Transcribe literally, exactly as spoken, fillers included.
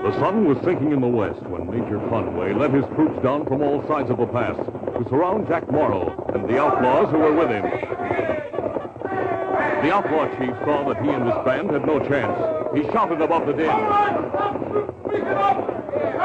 The sun was sinking in the west when Major Conway led his troops down from all sides of the pass to surround Jack Morrow and the outlaws who were with him. The outlaw chief saw that he and his band had no chance. He shouted above the din. All right, up, speak it up.